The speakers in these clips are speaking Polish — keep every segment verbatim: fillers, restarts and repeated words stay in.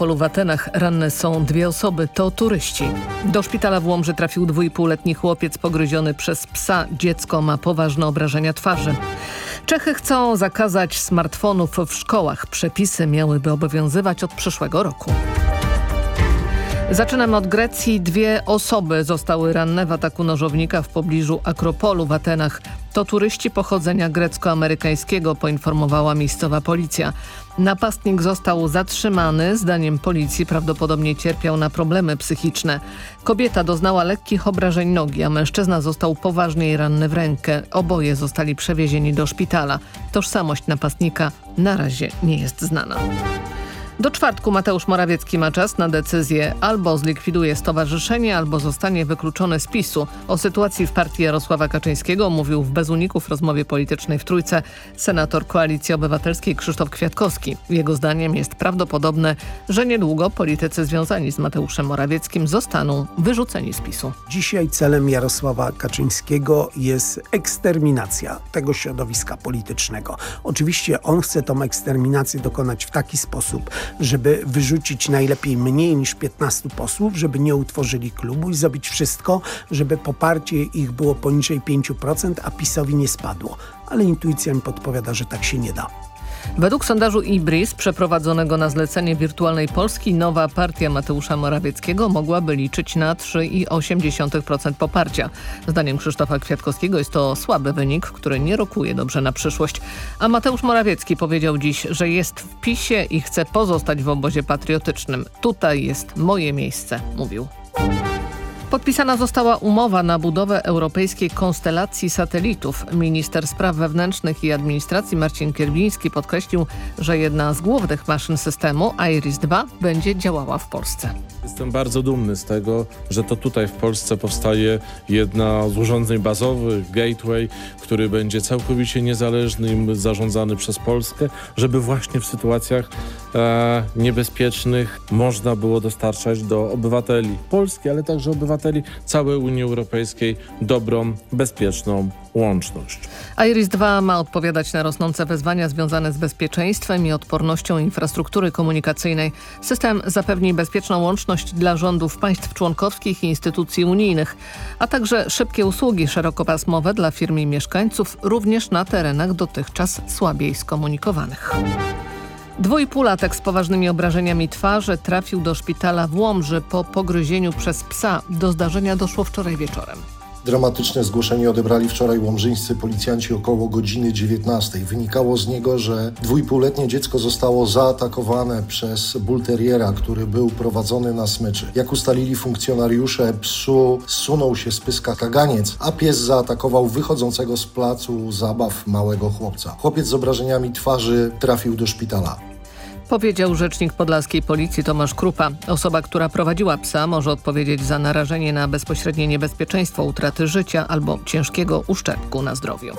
Akropolu w Atenach ranne są dwie osoby, to turyści. Do szpitala w Łomży trafił dwuipółletni chłopiec pogryziony przez psa. Dziecko ma poważne obrażenia twarzy. Czechy chcą zakazać smartfonów w szkołach. Przepisy miałyby obowiązywać od przyszłego roku. Zaczynamy od Grecji. Dwie osoby zostały ranne w ataku nożownika w pobliżu Akropolu w Atenach. To turyści pochodzenia grecko-amerykańskiego, poinformowała miejscowa policja. Napastnik został zatrzymany. Zdaniem policji prawdopodobnie cierpiał na problemy psychiczne. Kobieta doznała lekkich obrażeń nogi, a mężczyzna został poważniej ranny w rękę. Oboje zostali przewiezieni do szpitala. Tożsamość napastnika na razie nie jest znana. Do czwartku Mateusz Morawiecki ma czas na decyzję: albo zlikwiduje stowarzyszenie, albo zostanie wykluczony z PiSu. O sytuacji w partii Jarosława Kaczyńskiego mówił w Bez Uników rozmowie politycznej w Trójce senator Koalicji Obywatelskiej Krzysztof Kwiatkowski. Jego zdaniem jest prawdopodobne, że niedługo politycy związani z Mateuszem Morawieckim zostaną wyrzuceni z PiSu. Dzisiaj celem Jarosława Kaczyńskiego jest eksterminacja tego środowiska politycznego. Oczywiście on chce tą eksterminację dokonać w taki sposób, żeby wyrzucić najlepiej mniej niż piętnastu posłów, żeby nie utworzyli klubu i zrobić wszystko, żeby poparcie ich było poniżej pięciu procent, a PiS-owi nie spadło. Ale intuicja mi podpowiada, że tak się nie da. Według sondażu Ibris przeprowadzonego na zlecenie Wirtualnej Polski nowa partia Mateusza Morawieckiego mogłaby liczyć na trzy przecinek osiem procent poparcia. Zdaniem Krzysztofa Kwiatkowskiego jest to słaby wynik, który nie rokuje dobrze na przyszłość. A Mateusz Morawiecki powiedział dziś, że jest w PiSie i chce pozostać w obozie patriotycznym. Tutaj jest moje miejsce, mówił. Podpisana została umowa na budowę europejskiej konstelacji satelitów. Minister Spraw Wewnętrznych i Administracji Marcin Kierwiński podkreślił, że jedna z głównych maszyn systemu, IRIS dwa, będzie działała w Polsce. Jestem bardzo dumny z tego, że to tutaj w Polsce powstaje jedna z urządzeń bazowych, Gateway, który będzie całkowicie niezależny i zarządzany przez Polskę, żeby właśnie w sytuacjach e, niebezpiecznych można było dostarczać do obywateli Polski, ale także obywateli całej Unii Europejskiej dobrą, bezpieczną łączność. IRIS dwa ma odpowiadać na rosnące wyzwania związane z bezpieczeństwem i odpornością infrastruktury komunikacyjnej. System zapewni bezpieczną łączność dla rządów państw członkowskich i instytucji unijnych, a także szybkie usługi szerokopasmowe dla firm i mieszkańców, również na terenach dotychczas słabiej skomunikowanych. Dwuipółlatek z poważnymi obrażeniami twarzy trafił do szpitala w Łomży po pogryzieniu przez psa. Do zdarzenia doszło wczoraj wieczorem. Dramatyczne zgłoszenie odebrali wczoraj łomżyńscy policjanci około godziny dziewiętnastej. Wynikało z niego, że dwuipółletnie dziecko zostało zaatakowane przez bull terriera, który był prowadzony na smyczy. Jak ustalili funkcjonariusze, psu zsunął się z pyska kaganiec, a pies zaatakował wychodzącego z placu zabaw małego chłopca. Chłopiec z obrażeniami twarzy trafił do szpitala. Powiedział rzecznik podlaskiej policji Tomasz Krupa. Osoba, która prowadziła psa, może odpowiedzieć za narażenie na bezpośrednie niebezpieczeństwo utraty życia albo ciężkiego uszczerbku na zdrowiu.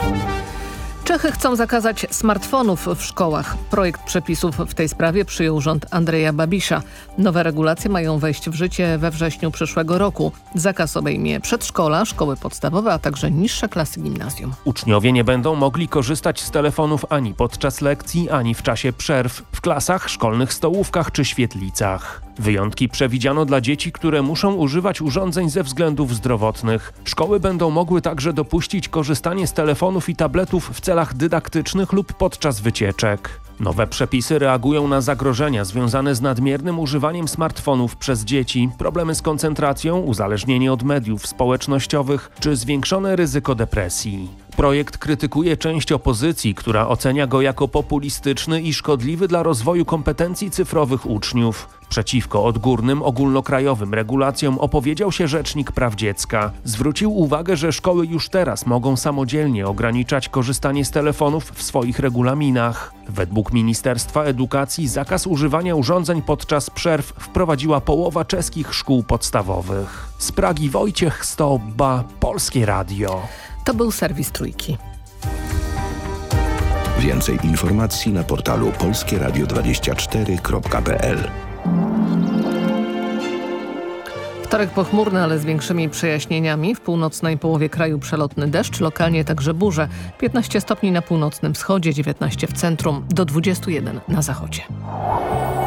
Czechy chcą zakazać smartfonów w szkołach. Projekt przepisów w tej sprawie przyjął rząd Andreja Babisza. Nowe regulacje mają wejść w życie we wrześniu przyszłego roku. Zakaz obejmie przedszkola, szkoły podstawowe, a także niższe klasy gimnazjum. Uczniowie nie będą mogli korzystać z telefonów ani podczas lekcji, ani w czasie przerw, w klasach, szkolnych stołówkach czy świetlicach. Wyjątki przewidziano dla dzieci, które muszą używać urządzeń ze względów zdrowotnych. Szkoły będą mogły także dopuścić korzystanie z telefonów i tabletów w celach dydaktycznych lub podczas wycieczek. Nowe przepisy reagują na zagrożenia związane z nadmiernym używaniem smartfonów przez dzieci, problemy z koncentracją, uzależnienie od mediów społecznościowych czy zwiększone ryzyko depresji. Projekt krytykuje część opozycji, która ocenia go jako populistyczny i szkodliwy dla rozwoju kompetencji cyfrowych uczniów. Przeciwko odgórnym, ogólnokrajowym regulacjom opowiedział się Rzecznik Praw Dziecka. Zwrócił uwagę, że szkoły już teraz mogą samodzielnie ograniczać korzystanie z telefonów w swoich regulaminach. Według Ministerstwa Edukacji zakaz używania urządzeń podczas przerw wprowadziła połowa czeskich szkół podstawowych. Z Pragi Wojciech Stobba, Polskie Radio. To był serwis Trójki. Więcej informacji na portalu polskie radio dwadzieścia cztery kropka p l. Wtorek pochmurny, ale z większymi przejaśnieniami. W północnej połowie kraju przelotny deszcz, lokalnie także burze. piętnaście stopni na północnym wschodzie, dziewiętnaście w centrum, do dwudziestu jeden na zachodzie.